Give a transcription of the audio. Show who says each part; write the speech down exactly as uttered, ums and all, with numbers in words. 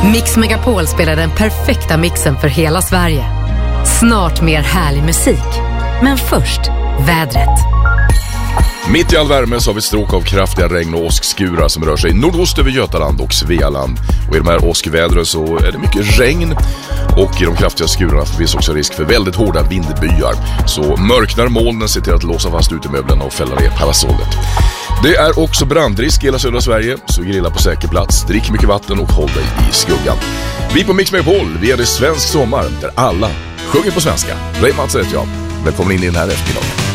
Speaker 1: Mix Megapol spelar den perfekta mixen för hela Sverige. Snart mer härlig musik. Men först, vädret.
Speaker 2: Mitt i all värme så har vi ett stråk av kraftiga regn- och åskskurar som rör sig nordost över Götaland och Svealand. Och i de här åskvädren så är det mycket regn. Och i de kraftiga skurarna finns också risk för väldigt hårda vindbyar. Så mörknar molnen, ser till att låsa fast utemöblerna och fälla ner parasollet. Det är också brandrisk i hela södra Sverige, så grilla på säker plats, drick mycket vatten och håll dig i skuggan. Vi på Mix Megapol, vi är det svensk sommar där alla sjunger på svenska. Ray Mats heter jag. Välkommen in i den här eftermiddagen.